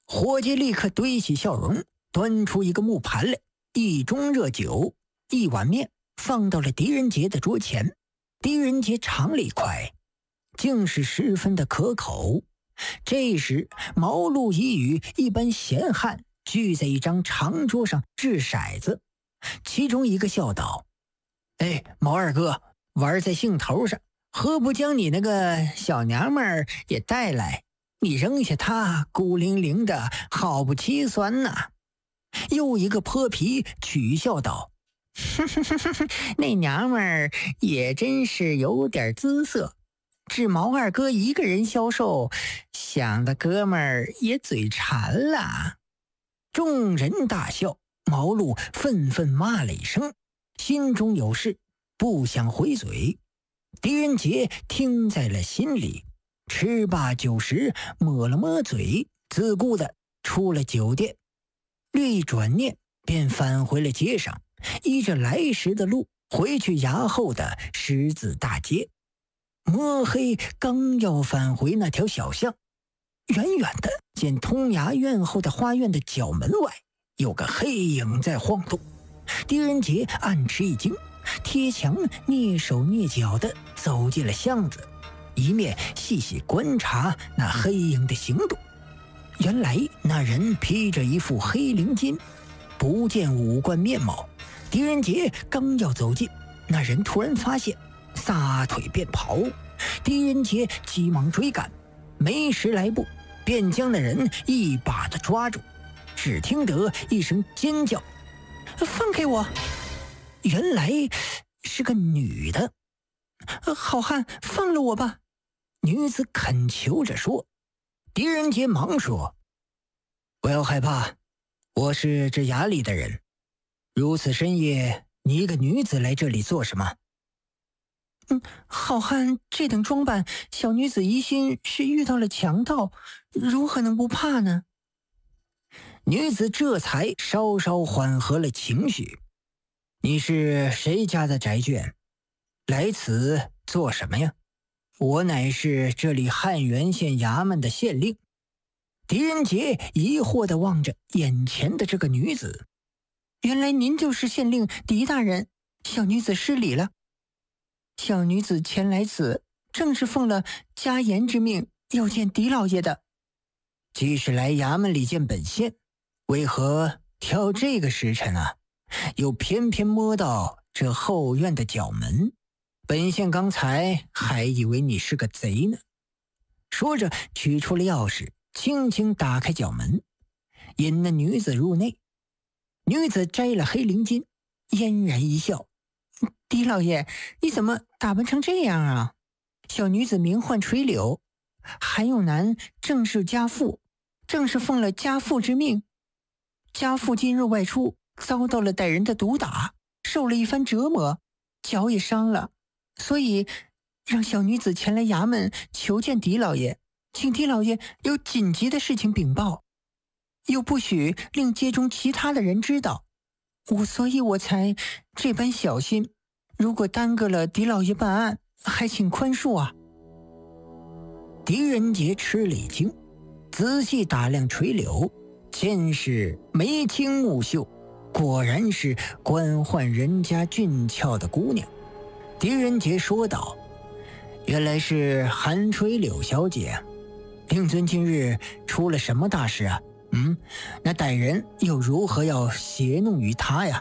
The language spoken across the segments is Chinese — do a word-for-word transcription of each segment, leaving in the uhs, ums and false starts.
伙计立刻堆起笑容，端出一个木盘来，一盅热酒，一碗面，放到了狄仁杰的桌前。狄仁杰尝了一块，竟是十分的可口。这时毛路已与一班闲汉聚在一张长桌上掷骰子，其中一个笑道：哎，毛二哥，玩在兴头上，何不将你那个小娘们儿也带来？你扔下她孤零零的，好不凄酸呐。又一个泼皮取笑道：那娘们儿也真是有点姿色，只毛二哥一个人销售，想的哥们儿也嘴馋了。众人大笑，毛路愤愤骂了一声，心中有事，不想回嘴。狄仁杰听在了心里，吃罢酒食，抹了抹嘴，自顾的出了酒店。略一转念，便返回了街上，依着来时的路回去衙后的十字大街。摸黑刚要返回那条小巷，远远的见通衙院后的花院的角门外有个黑影在晃动。狄仁杰暗吃一惊，贴墙蹑手蹑脚的走进了巷子，一面细细观察那黑影的行动。原来那人披着一副黑绫巾，不见五官面貌。狄仁杰刚要走近，那人突然发现，撒腿便跑。狄仁杰急忙追赶，没十来步，便将那人一把的抓住。只听得一声尖叫：放开我！原来是个女的。好汉，放了我吧！女子恳求着说。狄仁杰忙说：不要害怕，我是这衙里的人。如此深夜，你一个女子来这里做什么？嗯，好汉这等装扮，小女子疑心是遇到了强盗，如何能不怕呢？女子这才稍稍缓和了情绪。你是谁家的宅眷？来此做什么呀？我乃是这里汉源县衙门的县令。狄仁杰疑惑地望着眼前的这个女子。原来您就是县令狄大人，小女子失礼了。小女子前来此，正是奉了家言之命，要见狄老爷的。既是来衙门里见本县，为何挑这个时辰啊？又偏偏摸到这后院的角门，本县刚才还以为你是个贼呢。说着取出了钥匙，轻轻打开角门，引那女子入内。女子摘了黑绫巾，嫣然一笑：狄老爷，你怎么打扮成这样啊？小女子名唤垂柳，韩永南正是家父，正是奉了家父之命。家父今日外出，遭到了歹人的毒打，受了一番折磨，脚也伤了，所以让小女子前来衙门求见狄老爷，请狄老爷有紧急的事情禀报，又不许令街中其他的人知道，我所以我才这般小心。如果耽搁了狄老爷办案，还请宽恕啊。狄仁杰吃了一惊，仔细打量垂柳，见是眉清目秀，果然是官宦人家俊俏的姑娘。狄仁杰说道：原来是韩垂柳小姐，令尊近日出了什么大事啊？嗯，那歹人又如何要胁弄于他呀？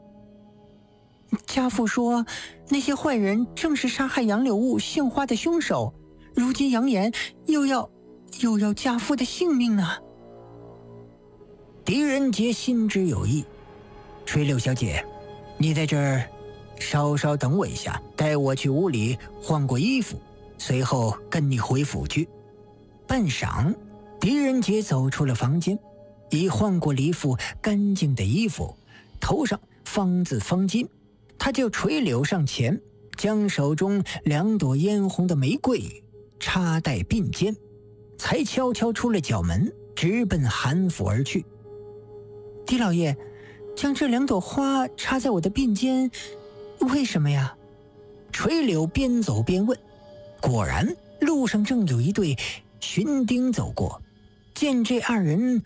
家父说，那些坏人正是杀害杨柳雾杏花的凶手，如今扬言又要又要家父的性命呢。狄仁杰心知有意，垂柳小姐，你在这儿稍稍等我一下，带我去屋里换过衣服，随后跟你回府去。半晌，狄仁杰走出了房间，已换过了一副干净的衣服，头上方字方巾。他就垂柳上前，将手中两朵嫣红的玫瑰插戴鬓间，才悄悄出了角门，直奔韩府而去。狄老爷，将这两朵花插在我的鬓间，为什么呀？垂柳边走边问。果然路上正有一对巡丁走过，见这二人